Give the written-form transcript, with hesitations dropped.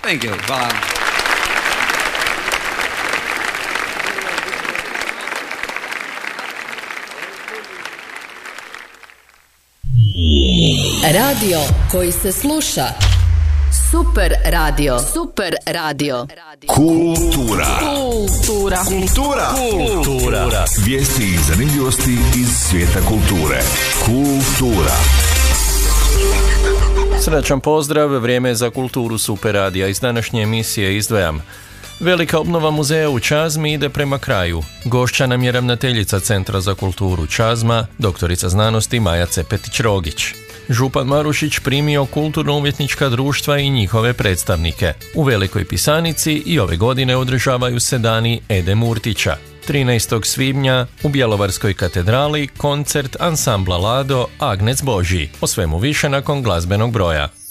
Thank you. Hvala. Radio koji se sluša. Super radio. Super radio. Kultura. Kultura. Kultura. Kultura. Vijesti i zanimljivosti iz svijeta kulture. Kultura. Srećan pozdrav, vrijeme je za kulturu Super radija. Iz današnje emisije izdvajam: velika obnova muzeja u Čazmi ide prema kraju. Gošća nam je ravnateljica Centra za kulturu Čazma, doktorica znanosti Maja Cepetić-Rogić. Župan Marušić primio kulturno-umjetnička društva i njihove predstavnike. U Velikoj Pisanici i ove godine održavaju se dani Ede Murtića. 13. svibnja u Bjelovarskoj katedrali koncert ansambla Lado Agnec Božji. O svemu više nakon glazbenog broja.